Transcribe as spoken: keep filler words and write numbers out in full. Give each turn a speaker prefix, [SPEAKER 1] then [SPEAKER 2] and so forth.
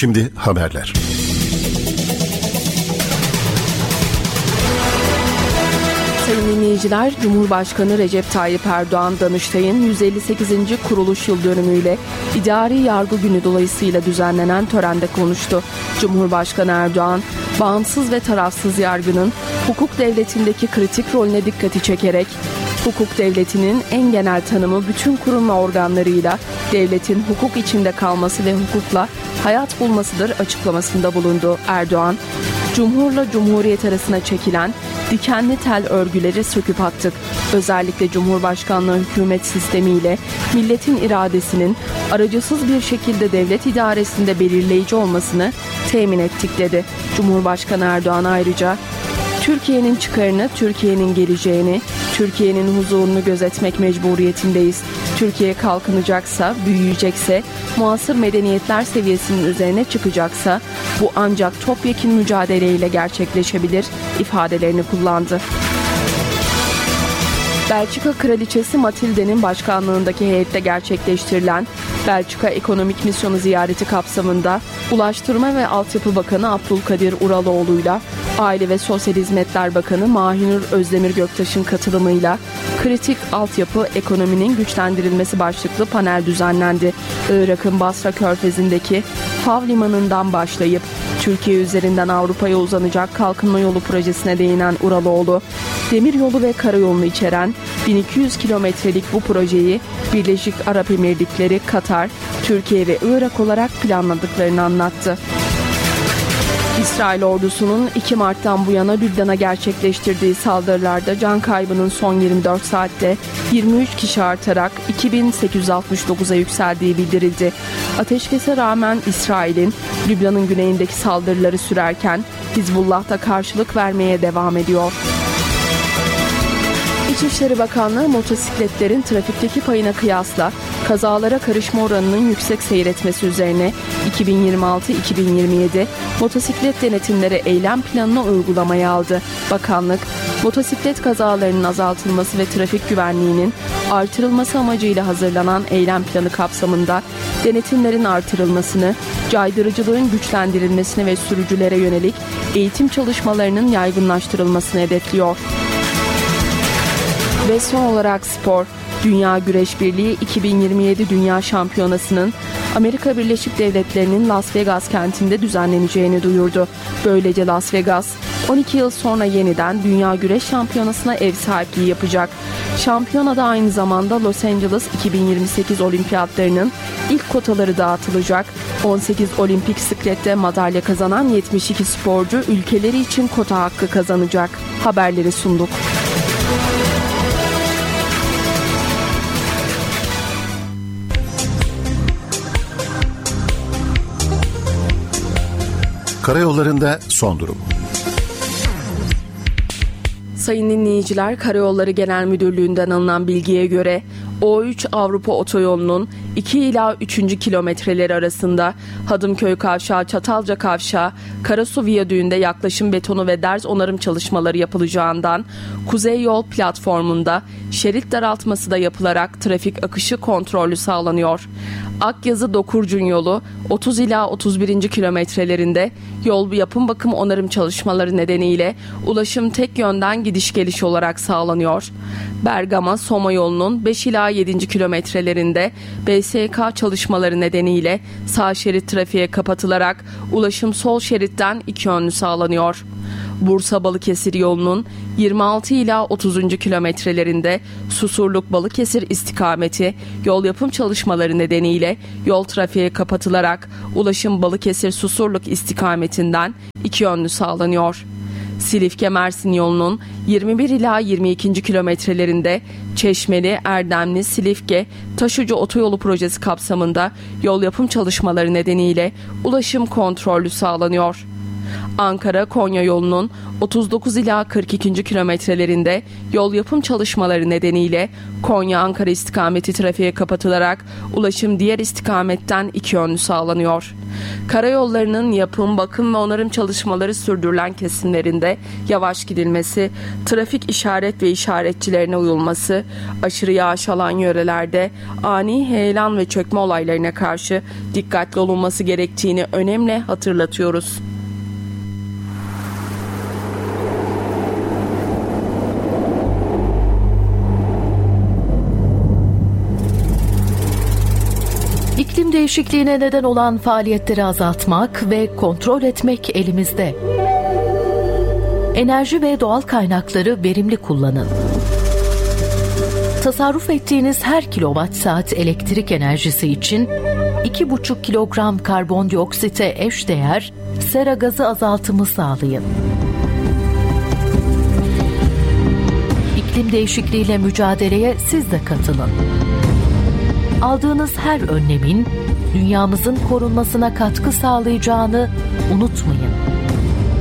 [SPEAKER 1] Şimdi haberler.
[SPEAKER 2] Sayın dinleyiciler, Cumhurbaşkanı Recep Tayyip Erdoğan, Danıştay'ın yüz elli sekizinci kuruluş yıl dönümüyle İdari Yargı Günü dolayısıyla düzenlenen törende konuştu. Cumhurbaşkanı Erdoğan, bağımsız ve tarafsız yargının hukuk devletindeki kritik rolüne dikkati çekerek, hukuk devletinin en genel tanımı bütün kurum ve organlarıyla devletin hukuk içinde kalması ve hukukla hayat bulmasıdır açıklamasında bulundu. Erdoğan, Cumhurla Cumhuriyet arasına çekilen dikenli tel örgüleri söküp attık. Özellikle Cumhurbaşkanlığı hükümet sistemiyle milletin iradesinin aracısız bir şekilde devlet idaresinde belirleyici olmasını temin ettik dedi. Cumhurbaşkanı Erdoğan ayrıca Türkiye'nin çıkarını, Türkiye'nin geleceğini, Türkiye'nin huzurunu gözetmek mecburiyetindeyiz. Türkiye kalkınacaksa, büyüyecekse, muasır medeniyetler seviyesinin üzerine çıkacaksa bu ancak topyekün mücadeleyle gerçekleşebilir ifadelerini kullandı. Belçika Kraliçesi Matilde'nin başkanlığındaki heyette gerçekleştirilen Belçika Ekonomik Misyonu ziyareti kapsamında Ulaştırma ve Altyapı Bakanı Abdülkadir Uraloğlu'yla Aile ve Sosyal Hizmetler Bakanı Mahinur Özdemir Göktaş'ın katılımıyla kritik altyapı ekonominin güçlendirilmesi başlıklı panel düzenlendi. Irak'ın Basra Körfezi'ndeki Fav Limanı'ndan başlayıp Türkiye üzerinden Avrupa'ya uzanacak kalkınma yolu projesine değinen Uraloğlu, demiryolu ve karayolunu içeren bin iki yüz kilometrelik bu projeyi Birleşik Arap Emirlikleri, Katar, Türkiye ve Irak olarak planladıklarını anlattı. İsrail ordusunun iki Mart'tan bu yana Lübnan'a gerçekleştirdiği saldırılarda can kaybının son yirmi dört saatte yirmi üç kişi artarak iki bin sekiz yüz altmış dokuza yükseldiği bildirildi. Ateşkese rağmen İsrail'in Lübnan'ın güneyindeki saldırıları sürerken Hizbullah da karşılık vermeye devam ediyor. İçişleri Bakanlığı motosikletlerin trafikteki payına kıyasla kazalara karışma oranının yüksek seyretmesi üzerine iki bin yirmi altı iki bin yirmi yedi motosiklet denetimleri eylem planını uygulamaya aldı. Bakanlık, motosiklet kazalarının azaltılması ve trafik güvenliğinin artırılması amacıyla hazırlanan eylem planı kapsamında denetimlerin artırılmasını, caydırıcılığın güçlendirilmesini ve sürücülere yönelik eğitim çalışmalarının yaygınlaştırılmasını hedefliyor. Ve son olarak spor. Dünya Güreş Birliği iki bin yirmi yedi Dünya Şampiyonası'nın Amerika Birleşik Devletleri'nin Las Vegas kentinde düzenleneceğini duyurdu. Böylece Las Vegas on iki yıl sonra yeniden Dünya Güreş Şampiyonası'na ev sahipliği yapacak. Şampiyonada aynı zamanda Los Angeles iki bin yirmi sekiz Olimpiyatlarının ilk kotaları dağıtılacak. on sekiz olimpik siklette madalya kazanan yetmiş iki sporcu ülkeleri için kota hakkı kazanacak. Haberleri sunduk.
[SPEAKER 1] Karayollarında son durum.
[SPEAKER 2] Sayın dinleyiciler, Karayolları Genel Müdürlüğü'nden alınan bilgiye göre O üç Avrupa Otoyolu'nun iki ila üçüncü kilometreleri arasında Hadımköy Kavşağı, Çatalca Kavşağı, Karasu Viyadüğü'nde yaklaşım betonu ve derz onarım çalışmaları yapılacağından Kuzey Yol platformunda şerit daraltması da yapılarak trafik akışı kontrollü sağlanıyor. Akyazı Dokurcun yolu otuz ila otuz birinci kilometrelerinde yol yapım bakım onarım çalışmaları nedeniyle ulaşım tek yönden gidiş geliş olarak sağlanıyor. Bergama Soma yolunun beş ila yedinci kilometrelerinde B S K çalışmaları nedeniyle sağ şerit trafiğe kapatılarak ulaşım sol şeritten iki yönlü sağlanıyor. Bursa Balıkesir yolunun yirmi altı ila otuzuncu kilometrelerinde Susurluk Balıkesir istikameti yol yapım çalışmaları nedeniyle yol trafiğe kapatılarak ulaşım Balıkesir Susurluk istikametinden iki yönlü sağlanıyor. Silifke Mersin yolunun yirmi bir ila yirmi ikinci kilometrelerinde Çeşmeli, Erdemli, Silifke, Taşucu Otoyolu projesi kapsamında yol yapım çalışmaları nedeniyle ulaşım kontrollü sağlanıyor. Ankara-Konya yolunun otuz dokuz ila kırk ikinci kilometrelerinde yol yapım çalışmaları nedeniyle Konya-Ankara istikameti trafiğe kapatılarak ulaşım diğer istikametten iki yönlü sağlanıyor. Karayollarının yapım, bakım ve onarım çalışmaları sürdürülen kesimlerinde yavaş gidilmesi, trafik işaret ve işaretçilerine uyulması, aşırı yağış alan yörelerde ani heyelan ve çökme olaylarına karşı dikkatli olunması gerektiğini önemli hatırlatıyoruz.
[SPEAKER 3] İklim değişikliğine neden olan faaliyetleri azaltmak ve kontrol etmek elimizde. Enerji ve doğal kaynakları verimli kullanın. Tasarruf ettiğiniz her kilowatt saat elektrik enerjisi için iki buçuk kilogram karbondioksite eşdeğer sera gazı azaltımı sağlayın. İklim değişikliğiyle mücadeleye siz de katılın. Aldığınız her önlemin dünyamızın korunmasına katkı sağlayacağını unutmayın.